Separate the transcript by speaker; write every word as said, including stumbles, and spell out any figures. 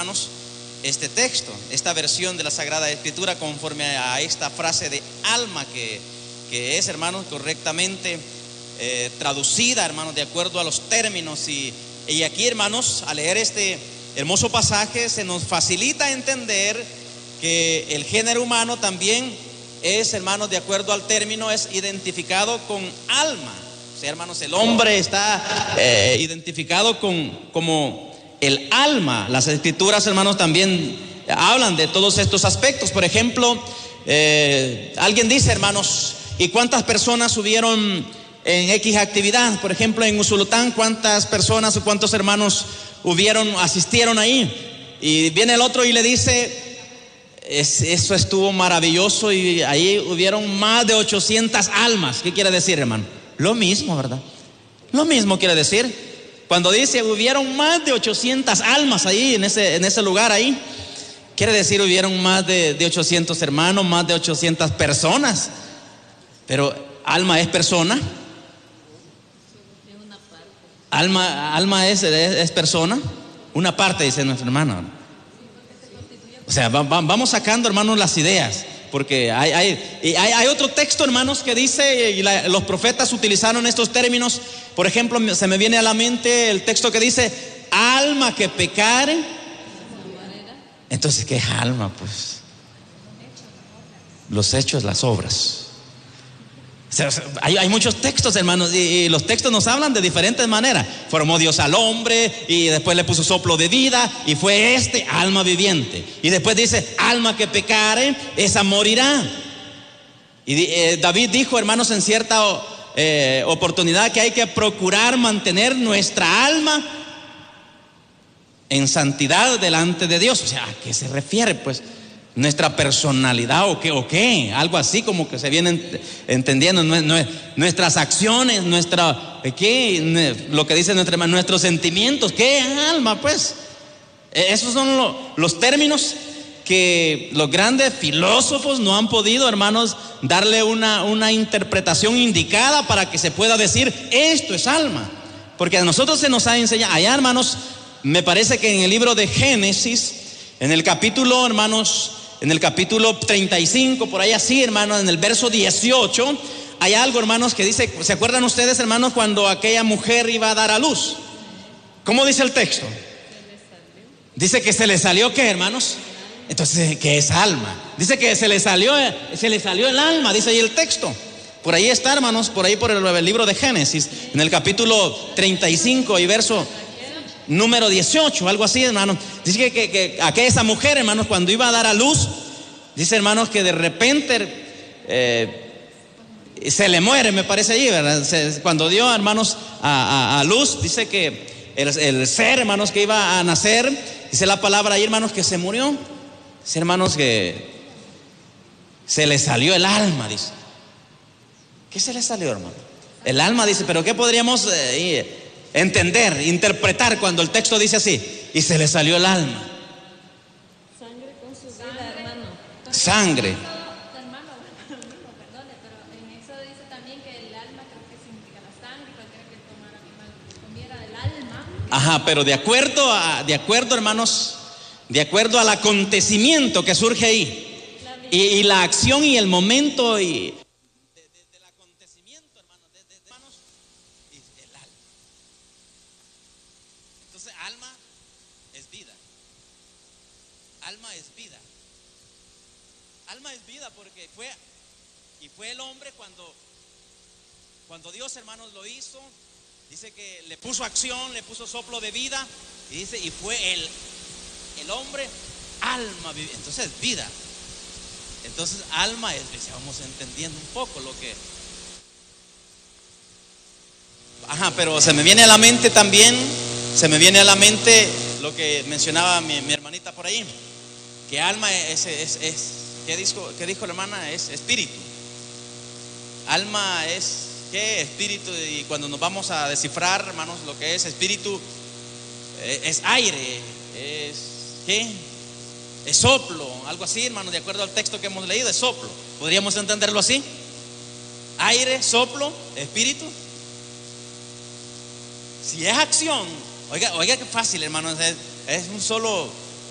Speaker 1: hermanos, este texto, esta versión de la Sagrada Escritura conforme a esta frase de alma que, que es, hermanos, correctamente eh, traducida, hermanos, de acuerdo a los términos. Y, y aquí, hermanos, al leer este hermoso pasaje se nos facilita entender que el género humano también es, hermanos, de acuerdo al término, es identificado con alma. O sea, hermanos, el hombre está eh, identificado con, como el alma. Las escrituras, hermanos, también hablan de todos estos aspectos. Por ejemplo, eh, alguien dice, hermanos, ¿y cuántas personas hubieron en X actividad? Por ejemplo, en Usulután, ¿cuántas personas o cuántos hermanos hubieron, asistieron ahí? Y viene el otro y le dice, es, eso estuvo maravilloso y ahí hubieron más de ochocientas almas. ¿Qué quiere decir, hermano? Lo mismo, ¿verdad? Lo mismo quiere decir. Cuando dice hubieron más de ochocientas almas ahí, en ese, en ese lugar ahí, quiere decir hubieron más de, de ochocientos hermanos, más de ochocientas personas. Pero alma es persona. Alma, alma es, es, es persona. Una parte, dice nuestro hermano. O sea, va, va, vamos sacando, hermanos, las ideas. Porque hay, hay, hay, hay otro texto, hermanos, que dice, y la, los profetas utilizaron estos términos. Por ejemplo, se me viene a la mente el texto que dice, alma que pecare. Entonces, ¿qué es alma? Pues los hechos, las obras. O sea, hay, hay muchos textos, hermanos, y, y los textos nos hablan de diferentes maneras. Formó Dios al hombre y después le puso soplo de vida y fue este alma viviente. Y después dice, alma que pecare, esa morirá. Y eh, David dijo, hermanos, en cierta eh, oportunidad que hay que procurar mantener nuestra alma en santidad delante de Dios. O sea, ¿a qué se refiere? Pues nuestra personalidad o qué, o qué, algo así como que se viene entendiendo, nuestras acciones, nuestra, ¿qué? Lo que dice nuestra, nuestros sentimientos, ¿qué alma? Pues esos son lo, los términos que los grandes filósofos no han podido, hermanos, darle una, una interpretación indicada para que se pueda decir esto es alma, porque a nosotros se nos ha enseñado allá, hermanos, me parece que en el libro de Génesis, en el capítulo, hermanos, en el capítulo treinta y cinco, por ahí así, hermanos, en el verso dieciocho, hay algo, hermanos, que dice, ¿se acuerdan ustedes, hermanos, cuando aquella mujer iba a dar a luz? ¿Cómo dice el texto? Dice que se le salió, ¿qué, hermanos? Entonces, ¿qué es alma? Dice que se le salió, se le salió el alma, dice ahí el texto. Por ahí está, hermanos, por ahí por el, el libro de Génesis, en el capítulo treinta y cinco y verso número dieciocho, algo así, hermanos. Dice que, que, que aquella esa mujer, hermanos, cuando iba a dar a luz, dice, hermanos, que de repente eh, se le muere, me parece allí, ¿verdad? Se, cuando dio, hermanos, a, a, a luz, dice que el, el ser, hermanos, que iba a nacer, dice la palabra ahí, hermanos, que se murió. Dice, hermanos, que se le salió el alma, dice. ¿Qué se le salió, hermano? El alma, dice, pero ¿qué podríamos eh, entender, interpretar cuando el texto dice así? Y se le salió el alma.
Speaker 2: Sangre con su vida, hermano.
Speaker 1: Sangre.
Speaker 2: Hermano, perdone, pero en eso dice también que el alma creo que significa la sangre, cualquiera que tomara animal comiera el alma.
Speaker 1: Ajá, pero de acuerdo a, de acuerdo, hermanos, de acuerdo al acontecimiento que surge ahí, y, y la acción y el momento y de, de, del acontecimiento, hermanos, de, de, de, hermanos, y el alma. Entonces, alma es vida. Alma es vida. Alma es vida porque fue y fue el hombre cuando cuando Dios, hermanos, lo hizo. Dice que le puso acción, le puso soplo de vida y dice y fue el el hombre alma viviente. Entonces vida. Entonces alma es, ya vamos entendiendo un poco lo que. Ajá, pero se me viene a la mente también, se me viene a la mente lo que mencionaba mi, mi hermanita por ahí, que alma es, es, es ¿qué dijo, qué dijo la hermana? Es espíritu. Alma es ¿qué? Espíritu. Y cuando nos vamos a descifrar, hermanos, lo que es espíritu, eh, es aire, es ¿qué? Es soplo, algo así, hermanos, de acuerdo al texto que hemos leído, es soplo. ¿Podríamos entenderlo así? Aire, soplo, espíritu. Si es acción, oiga, oiga qué fácil, hermanos, es, es un solo